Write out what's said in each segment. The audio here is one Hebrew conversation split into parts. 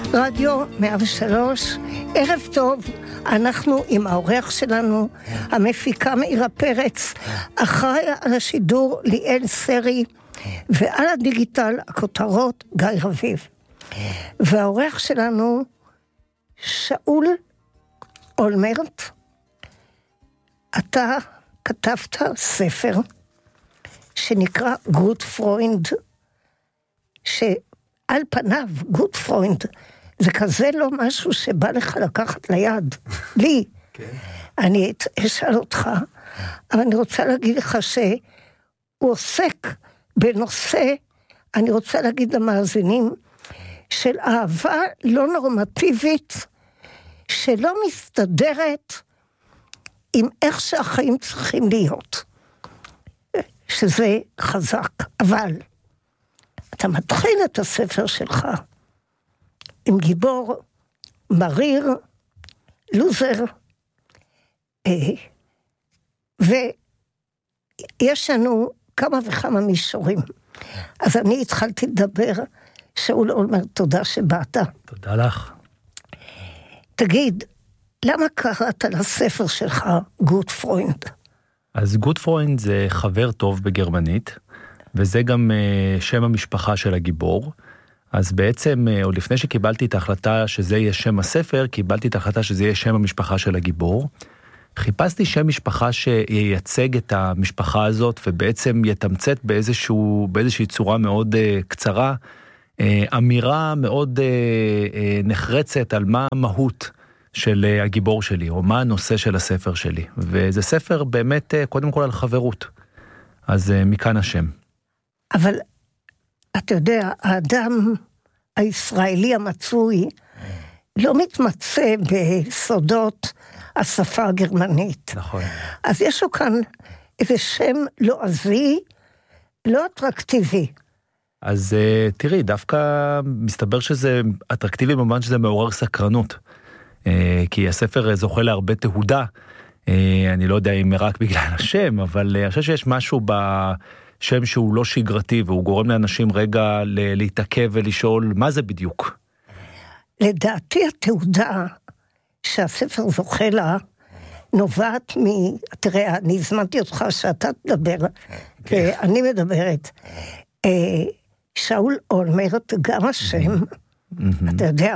רדיו 103, ערב טוב, אנחנו עם האורח שלנו, המפיקה מאירה פרץ, אחראי על השידור ליאל סרי, ועל הדיגיטל הכותרות גיא רביב. והאורח שלנו, שאול אולמרט, אתה כתבת ספר שנקרא גוט פרוינד, שעל פניו גוט פרוינד זה כזה לא משהו שבא לך לקחת ליד, לי. אני אשאל אותך, אבל אני רוצה להגיד לך שהוא עוסק בנושא, אני רוצה להגיד למאזינים, של אהבה לא נורמטיבית, שלא מסתדרת עם איך שהחיים צריכים להיות. שזה חזק, אבל אתה מתחיל את הספר שלך עם גיבור מריר, לוזר, ויש לנו כמה וכמה מישורים. אז אני התחלתי לדבר, שאול אולמרט, תודה שבאת. תודה לך. תגיד, למה קראת לספר שלך גוט פרוינד? אז גוט פרוינד זה חבר טוב בגרמנית, וזה גם שם המשפחה של הגיבור. אז בעצם, עוד לפני שקיבלתי את ההחלטה שזה יהיה שם הספר, קיבלתי את ההחלטה שזה יהיה שם המשפחה של הגיבור. חיפשתי שם משפחה שייצג את המשפחה הזאת, ובעצם יתמצת באיזושהי צורה מאוד קצרה, אמירה מאוד נחרצת על מה המהות של הגיבור שלי, או מה הנושא של הספר שלי. וזה ספר באמת קודם כל על חברות. אז מכאן השם. אבל אתה יודע, האדם הישראלי המצוי לא מתמצא בסודות השפה הגרמנית. נכון. אז יש לו כאן איזה שם לועזי, לא אטרקטיבי. אז תראי, דווקא מסתבר שזה אטרקטיבי במובן שזה מעורר סקרנות. כי הספר זוכה להרבה תהודה. אני לא יודע אם רק בגלל השם, אבל אני חושב שיש משהו בשם שהוא לא שגרתי, והוא גורם לאנשים רגע להתעכב ולשאול מה זה בדיוק. לדעתי התהודה שהספר זוכה לה, נובעת תראה, אני הזמנתי אותך שאתה תדבר, ואני מדברת. שאול אולמרט, גם השם, אתה יודע,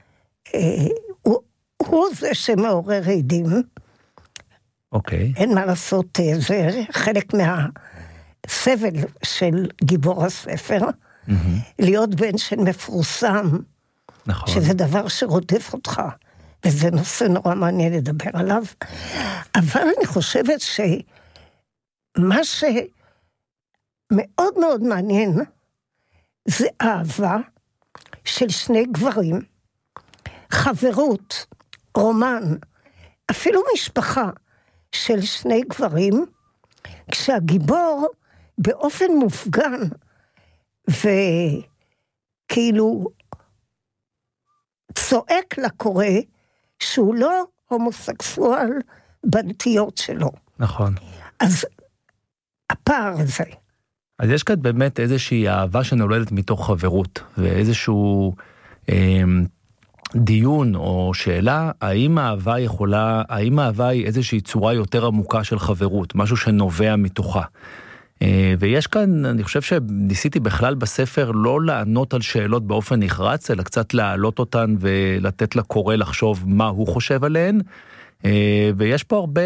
הוא זה שמעורר עדים. אוקיי. אין מה לעשות, זה חלק מהסבל של גיבור הספר, להיות בן של מפורסם, נכון. שזה דבר שרודף אותך, וזה נושא נורא מעניין לדבר עליו, אבל אני חושבת שמה שמאוד מאוד מעניין, זה אהבה של שני גברים, חברות, רומן, אפילו משפחה של שני גברים, כשהגיבור באופן מופגן, וכאילו צועק לקורא, שהוא לא הומוסקסואל בנטיות שלו. נכון. אז הפער הזה. אז יש כאן באמת איזושהי אהבה שנולדת מתוך חברות, ואיזשהו דיון או שאלה, האם האהבה היא איזושהי צורה יותר עמוקה של חברות, משהו שנובע מתוכה. ויש כאן, אני חושב שניסיתי בכלל בספר לא לענות על שאלות באופן נחרץ, אלא קצת להעלות אותן ולתת לקורא לחשוב מה הוא חושב עליהן, ויש פה הרבה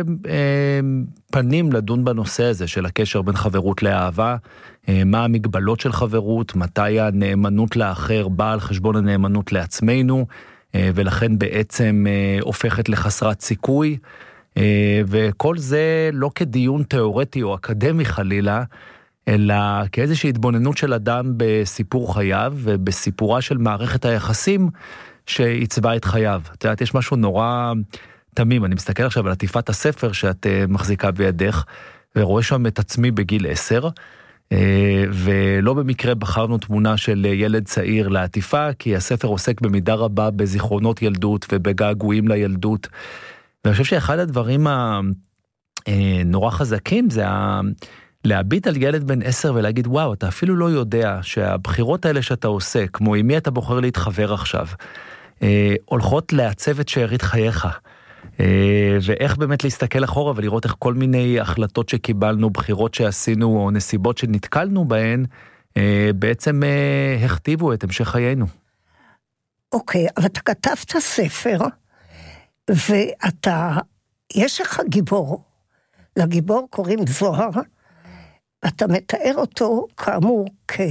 פנים לדון בנושא הזה של הקשר בין חברות לאהבה, מה המגבלות של חברות, מתי הנאמנות לאחר באה על חשבון הנאמנות לעצמנו, ולכן בעצם הופכת לחסרת סיכוי, וכל זה לא כדיון תיאורטי או אקדמי חלילה, אלא כאיזושהי התבוננות של אדם בסיפור חייו, ובסיפורה של מערכת היחסים שעיצבה את חייו. את יודעת, יש משהו נורא תמים, אני מסתכל עכשיו על עטיפת הספר שאת מחזיקה בידך, ורואה שם את עצמי בגיל 10, ולא במקרה בחרנו תמונה של ילד צעיר לעטיפה, כי הספר עוסק במידה רבה בזיכרונות ילדות ובגעגועים לילדות, ואני חושב שאחד הדברים הנורא חזקים זה להביט על ילד בן 10 ולהגיד, וואו, אתה אפילו לא יודע שהבחירות האלה שאתה עושה, כמו עם מי אתה בוחר להתחבר עכשיו, הולכות לעצב את שארית חייך. ואיך באמת להסתכל אחורה ולראות איך כל מיני החלטות שקיבלנו, בחירות שעשינו או נסיבות שנתקלנו בהן, בעצם הכתיבו את המשך חיינו. אוקיי, אבל אתה כתבת ספר, יש לך גיבור, לגיבור קוראים זוהר, אתה מתאר אותו כאמור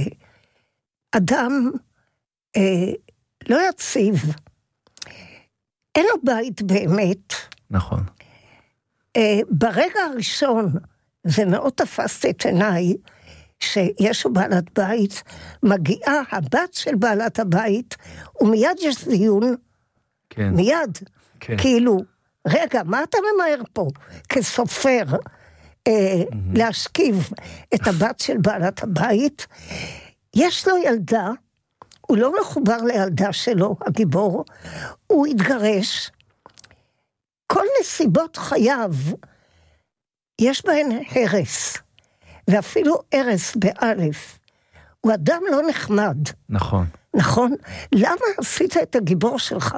כאדם לא יציב, אין לו בית באמת. נכון. ברגע הראשון, זה מאוד תפס את עיניי, שיש לו בעלת בית, מגיעה הבת של בעלת הבית, ומיד יש דיון, כן. מיד, כן. כאילו, רגע, מה אתה ממהר פה? כסופר, להשכיב את הבת של בעלת הבית, יש לו ילדה, הוא לא מחובר לילדה שלו, הגיבור, הוא התגרש, כל נסיבות חייו, יש בהן הרס, ואפילו הרס באלף, הוא אדם לא נחמד. נכון. נכון? למה עשית את הגיבור שלך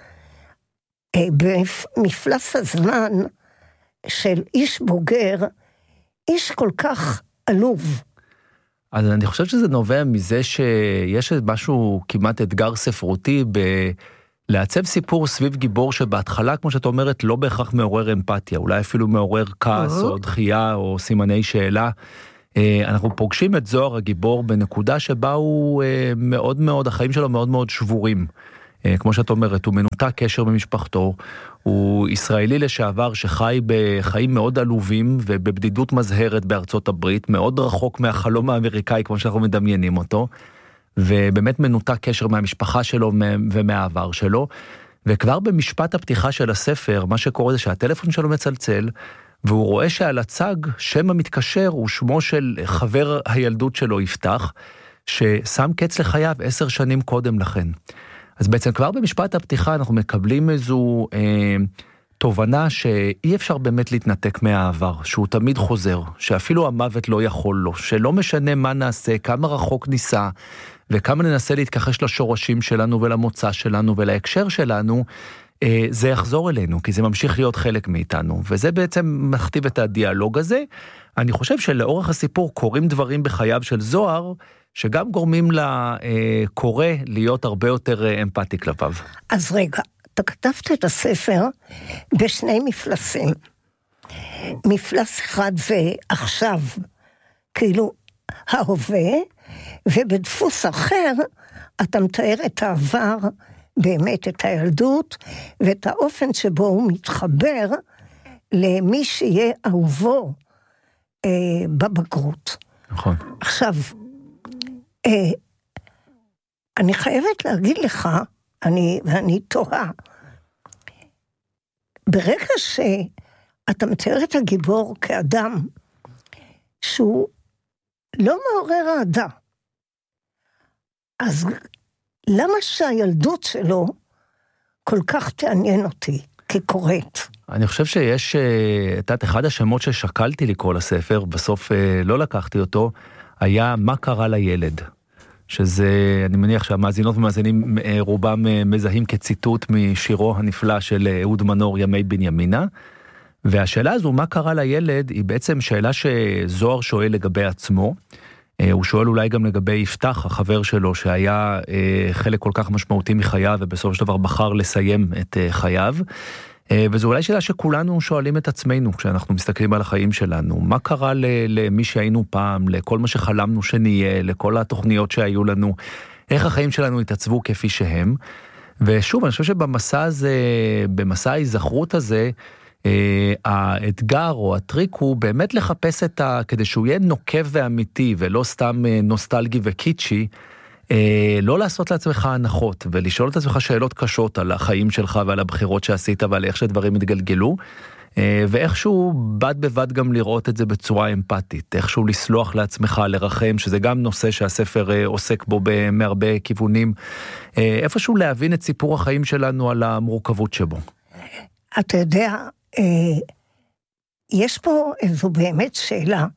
במפלס הזמן של איש בוגר, איש כל כך עלוב? אז אני חושב שזה נובע מזה שיש משהו כמעט אתגר ספרותי לעצב סיפור סביב גיבור שבהתחלה, כמו שאת אומרת, לא בהכרח מעורר אמפתיה, אולי אפילו מעורר כעס או דחייה או סימני שאלה. אנחנו פוגשים את זוהר הגיבור בנקודה שבה הוא מאוד מאוד, החיים שלו מאוד מאוד שבורים. כמו שאת אומרת, הוא מנותק קשר במשפחתו, הוא ישראלי לשעבר שחי בחיים מאוד עלובים ובבדידות מזהרת בארצות הברית, מאוד רחוק מהחלום האמריקאי כמו שאנחנו מדמיינים אותו, ובאמת מנותק קשר מהמשפחה שלו ומהעבר שלו, וכבר במשפט הפתיחה של הספר, מה שקורה זה שהטלפון שלו מצלצל, והוא רואה שעל הצג שם המתקשר הוא שמו של חבר הילדות שלו יפתח, ששם קץ לחייו 10 שנים קודם לכן. אז בעצם כבר במשפט הפתיחה אנחנו מקבלים איזו תובנה שאי אפשר באמת להתנתק מהעבר, שהוא תמיד חוזר, שאפילו המוות לא יכול לו, שלא משנה מה נעשה, כמה רחוק ניסה, וכמה ננסה להתכחש לשורשים שלנו ולמוצא שלנו ולהקשר שלנו, זה יחזור אלינו, כי זה ממשיך להיות חלק מאיתנו, וזה בעצם מכתיב את הדיאלוג הזה. אני חושב שלאורך הסיפור קורים דברים בחייו של זוהר, שגם גורמים לקורא להיות הרבה יותר אמפתי כלפיו. אז רגע, אתה כתבת את הספר בשני מפלסים. מפלס אחד ועכשיו, כאילו ההווה, ובדפוס אחר אתה מתאר את העבר, באמת את הילדות, ואת האופן שבו הוא מתחבר למי שיהיה אהובו בבגרות. נכון. עכשיו, אני חייבת להגיד לך, ואני תוהה, ברגע שאתה מתאר את הגיבור כאדם, שהוא לא מעורר אהדה, אז למה שהילדות שלו כל כך תעניין אותי כקוראת? אני חושב שיש, את אחד השמות ששקלתי לקרוא לספר, בסוף לא לקחתי אותו, היה מה קרה לילד. שזה, אני מניח שהמאזינות ומאזינים רובם מזהים כציטוט משירו הנפלא של אהוד מנור, ימי בנימינה. והשאלה הזו, מה קרה לילד, היא בעצם שאלה שזוהר שואל לגבי עצמו. הוא שואל אולי גם לגבי יפתח, החבר שלו, שהיה חלק כל כך משמעותי מחייו, ובסופו של דבר בחר לסיים את חייו. וזו אולי שאלה שכולנו שואלים את עצמנו, כשאנחנו מסתכלים על החיים שלנו. מה קרה למי שהיינו פעם, לכל מה שחלמנו שנהיה, לכל התוכניות שהיו לנו, איך החיים שלנו התעצבו כפי שהם. ושוב, אני חושב שבמסע הזה, במסע ההיזכרות הזה, האתגר או הטריק הוא באמת לחפש כדי שהוא יהיה נוקב ואמיתי, ולא סתם נוסטלגי וקיצ'י, לא לעשות לעצמך הנחות, ולשאול את עצמך שאלות קשות על החיים שלך ועל הבחירות שעשית ועל איך שדברים התגלגלו, ואיכשהו בד בבד גם לראות את זה בצורה אמפתית, איכשהו לסלוח לעצמך, לרחם, שזה גם נושא שהספר עוסק בו מהרבה כיוונים, איפשהו להבין את סיפור החיים שלנו על המורכבות שבו. אתה יודע, יש פה איזו באמת שאלה,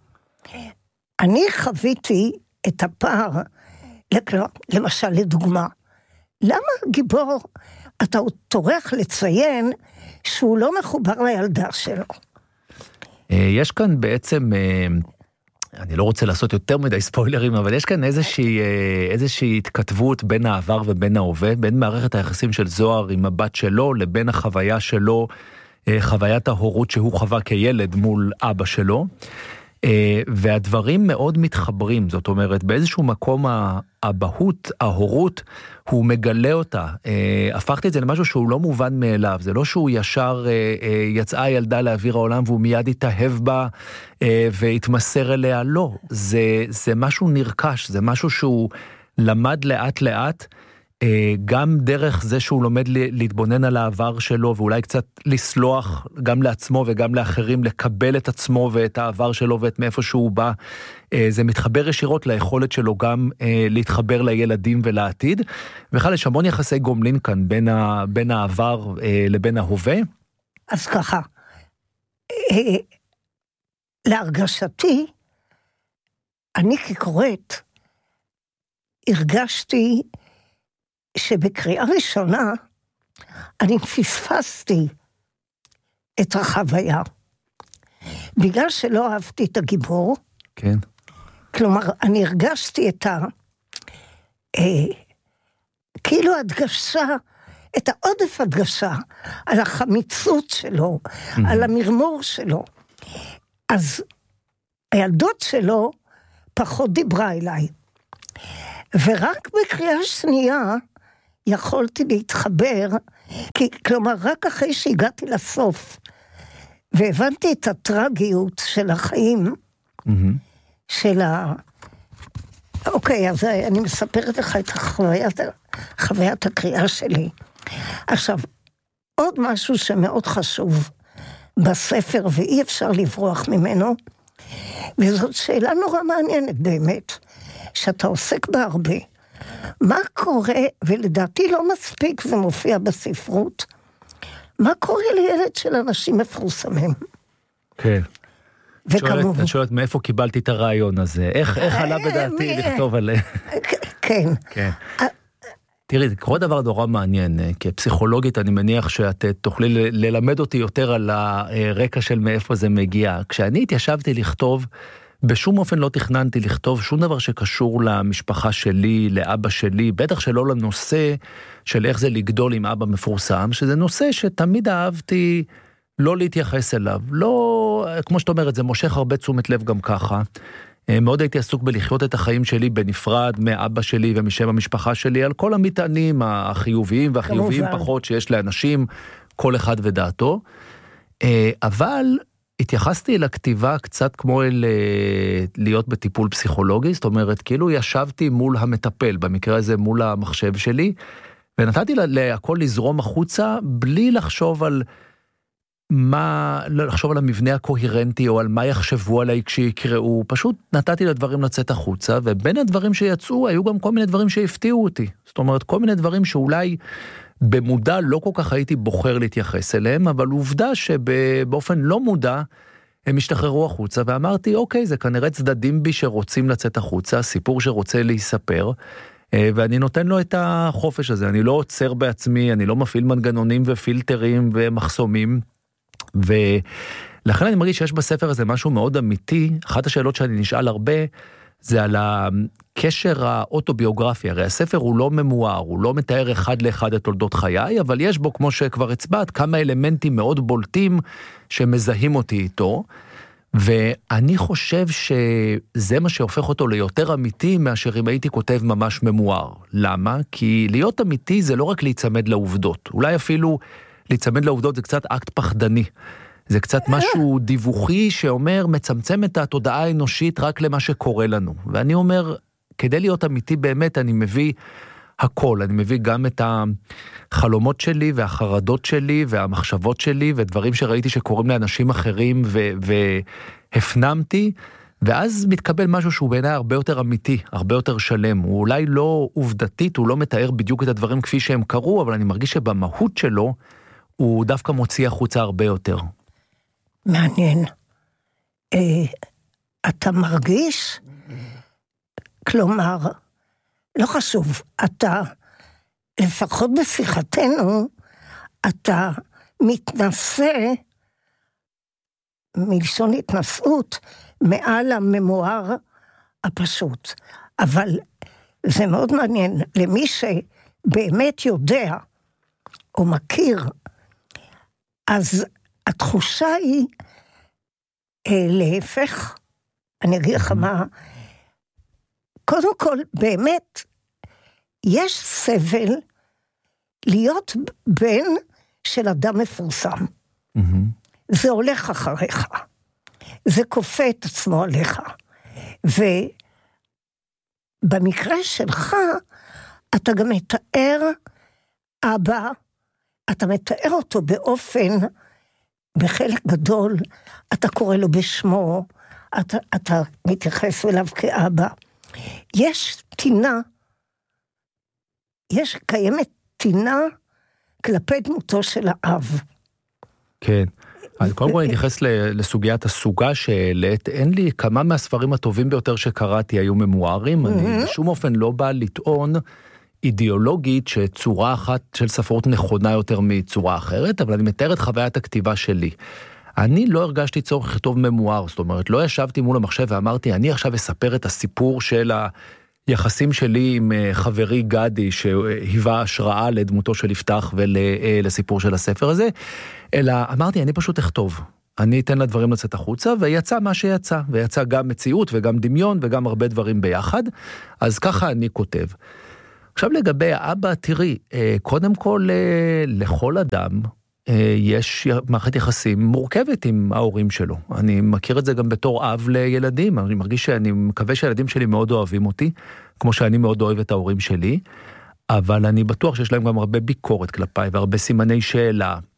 אני חוויתי את הפער, למשל לדוגמה, למה גיבור, אתה טורח לציין שהוא לא מחובר לילדה שלו? יש כאן בעצם, אני לא רוצה לעשות יותר מדי ספוילרים, אבל יש כאן איזושהי התכתבות בין העבר ובין ההווה, בין מערכת היחסים של זוהר עם הבת שלו, לבין החוויה שלו, חוויית ההורות שהוא חווה כילד מול אבא שלו, והדברים מאוד מתחברים, זאת אומרת, באיזשהו מקום האבהות, ההורות, הוא מגלה אותה. הפכתי את זה למשהו שהוא לא מובן מאליו, זה לא שהוא ישר יצאה ילדה לאוויר העולם והוא מיד התאהב בה והתמסר אליה, לא. זה משהו נרכש, זה משהו שהוא למד לאט לאט, גם דרך זה שהוא לומד להתבונן על העבר שלו, ואולי קצת לסלוח גם לעצמו וגם לאחרים, לקבל את עצמו ואת העבר שלו ואת מאיפה שהוא בא. זה מתחבר ישירות ליכולת שלו גם להתחבר לילדים ולעתיד. בכלל יש המון יחסי גומלין כאן בין העבר לבין ההווה. אז ככה, להרגשתי, אני כקוראת, הרגשתי שבקריאה ראשונה אני פספסתי את החוויה. בגלל שלא אהבתי את הגיבור, כן. כלומר, אני הרגשתי את כאילו הדגשה, את העודף הדגשה, על החמיצות שלו, על המרמור שלו. אז הילדות שלו פחות דיברה אליי. ורק בקריאה שנייה יכולתי להתחבר, כלומר רק אחרי שהגעתי לסוף, והבנתי את הטרגיות של החיים, של אוקיי, אז אני מספרת לך את חוויית הקריאה שלי. עכשיו, עוד משהו שמאוד חשוב בספר, ואי אפשר לברוח ממנו, וזאת שאלה נורא מעניינת באמת, שאתה עוסק בה הרבה. מה קורה, ולדעתי לא מספיק, זה מופיע בספרות, מה קורה לילד של אנשים מפורסמים? כן. וכמובן... את שואלת מאיפה קיבלתי את הרעיון הזה, איך עלה בדעתי לכתוב עליה? כן. כן. תראי, זה קורה דבר נורא מעניין, כפסיכולוגית אני מניח שאת תוכלי ללמד אותי יותר על הרקע של מאיפה זה מגיע. כשאני התיישבתי לכתוב, בשום אופן לא תכננתי לכתוב שום דבר שקשור למשפחה שלי, לאבא שלי, בטח שלא לנושא של איך זה לגדול עם אבא מפורסם, שזה נושא שתמיד אהבתי לא להתייחס אליו. לא, כמו שאת אומרת, זה מושך הרבה תשומת לב גם ככה. מאוד הייתי עסוק בלחיות את החיים שלי בנפרד מאבא שלי ומשם המשפחה שלי, על כל המטענים החיוביים והחיוביים פחות שיש לאנשים, כל אחד ודעתו. אבל התייחסתי לכתיבה קצת כמו להיות בטיפול פסיכולוגי, זאת אומרת, כאילו ישבתי מול המטפל, במקרה הזה מול המחשב שלי, ונתתי להכל לזרום החוצה, בלי לחשוב על לחשוב על המבנה הקוהרנטי, או על מה יחשבו עליי כשיקראו, פשוט נתתי לדברים לצאת החוצה, ובין הדברים שיצאו, היו גם כל מיני דברים שהפתיעו אותי, זאת אומרת, כל מיני דברים שאולי במודע לא כל כך הייתי בוחר להתייחס אליהם, אבל עובדה שבאופן לא מודע, הם השתחררו החוצה, ואמרתי, אוקיי, זה כנראה צדדים בי שרוצים לצאת החוצה, סיפור שרוצה להיספר, ואני נותן לו את החופש הזה, אני לא עוצר בעצמי, אני לא מפעיל מנגנונים ופילטרים ומחסומים, ולכן אני מרגיש שיש בספר הזה משהו מאוד אמיתי. אחת השאלות שאני נשאל הרבה, זה על הקשר האוטוביוגרפי. הרי הספר הוא לא ממואר, הוא לא מתאר אחד לאחד את תולדות חיי, אבל יש בו, כמו שכבר הצבעת, כמה אלמנטים מאוד בולטים שמזהים אותי איתו, ואני חושב שזה מה שהופך אותו ליותר אמיתי מאשר אם הייתי כותב ממש ממואר. למה? כי להיות אמיתי זה לא רק להיצמד לעובדות, אולי אפילו להיצמד לעובדות זה קצת אקט פחדני, זה קצת משהו דיווחי שאומר, מצמצם את התודעה האנושית רק למה שקורה לנו. ואני אומר, כדי להיות אמיתי באמת, אני מביא הכל, אני מביא גם את החלומות שלי והחרדות שלי והמחשבות שלי ודברים שראיתי שקורים לאנשים אחרים והפנמתי, ואז מתקבל משהו שהוא בעיניי הרבה יותר אמיתי, הרבה יותר שלם. הוא אולי לא עובדתית, הוא לא מתאר בדיוק את הדברים כפי שהם קרו, אבל אני מרגיש שבמהות שלו, הוא דווקא מוציא החוצה הרבה יותר. מעניין. אתה מרגיש, כלומר, לא חשוב, אתה, לפחות בשיחתנו, אתה מתנסה, מלשון התנסות, מעל הממואר הפשוט. אבל זה מאוד מעניין, למי שבאמת יודע, או מכיר, אז התחושה היא, להפך, אני אגיד לך מה, קודם כל, באמת, יש סבל להיות בן של אדם מפורסם. זה הולך אחריך, זה כופה את עצמו עליך, ובמקרה שלך, אתה גם מתאר אבא, אתה מתאר אותו באופן, בחלק גדול, אתה קורא לו בשמו, אתה מתייחס אליו כאבא. יש תינה, קיימת תינה כלפי דמותו של האב. כן. אז קודם כל אני אתייחס לסוגיית הסוגה שהעלית, אין לי כמה מהספרים הטובים ביותר שקראתי היו ממוארים, אני בשום אופן לא בא לטעון אידיאולוגית שצורה אחת של ספרות נכונה יותר מצורה אחרת, אבל אני מתאר את חוויית הכתיבה שלי. אני לא הרגשתי צורך לכתוב ממואר, זאת אומרת, לא ישבתי מול המחשב ואמרתי, אני עכשיו אספר את הסיפור של היחסים שלי עם חברי גדי, שהיווה השראה לדמותו של יפתח ולסיפור של הספר הזה, אלא אמרתי, אני פשוט אכתוב. אני אתן לדברים לצאת החוצה, ויצא מה שיצא, ויצא גם מציאות וגם דמיון וגם הרבה דברים ביחד, אז ככה אני כותב. עכשיו לגבי האבא, תראי, קודם כל לכל אדם יש מערכת יחסים מורכבת עם ההורים שלו. אני מכיר את זה גם בתור אב לילדים, אני מרגיש שאני מקווה שהילדים שלי מאוד אוהבים אותי, כמו שאני מאוד אוהב את ההורים שלי, אבל אני בטוח שיש להם גם הרבה ביקורת כלפיי, והרבה סימני שאלה,